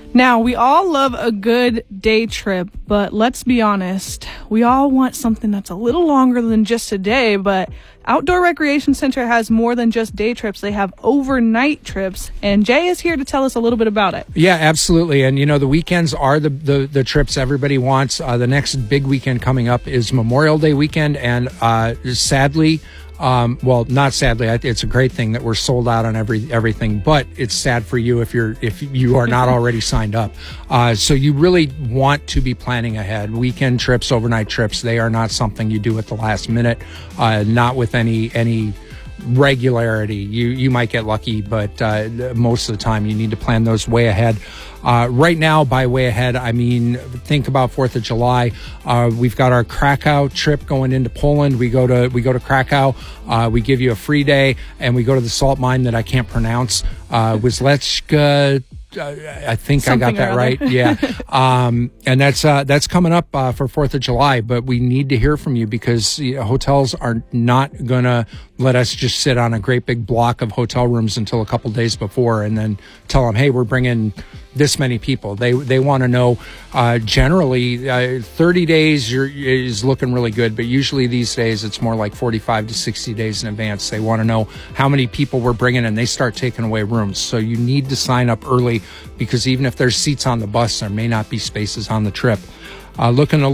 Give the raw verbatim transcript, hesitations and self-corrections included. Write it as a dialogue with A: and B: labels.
A: Now, we all love a good day trip, but let's be honest, we all want something that's a little longer than just a day, but Outdoor Recreation Center has more than just day trips. They have overnight trips, and Jay is here to tell us a little bit about it.
B: Yeah, absolutely. And, you know, the weekends are the, the, the trips everybody wants. Uh, the next big weekend coming up is Memorial Day weekend, and uh, sadly, Um, well, not sadly, it's a great thing that we're sold out on every everything, but it's sad for you if you're if you are not already signed up. Uh, so you really want to be planning ahead. Weekend trips, overnight trips, they are not something you do at the last minute, uh, not with any any regularity. You you might get lucky, but uh, most of the time you need to plan those way ahead. Uh, right now, by way ahead, I mean, think about fourth of July. Uh, we've got our Krakow trip going into Poland. We go to, we go to Krakow. Uh, we give you a free day, and we go to the salt mine that I can't pronounce. Uh, Wislecka. Uh, I think
A: Something
B: I got that right. Yeah. Um, and that's, uh, that's coming up, uh, for fourth of July, but we need to hear from you because you know, hotels are not gonna let us just sit on a great big block of hotel rooms until a couple days before and then tell them, hey, we're bringing this many people. They, they want to know, uh, generally, uh, thirty days you're, is looking really good, but usually these days it's more like forty-five to sixty days in advance. They want to know how many people we're bringing and they start taking away rooms. So you need to sign up early because even if there's seats on the bus, there may not be spaces on the trip. Uh, looking a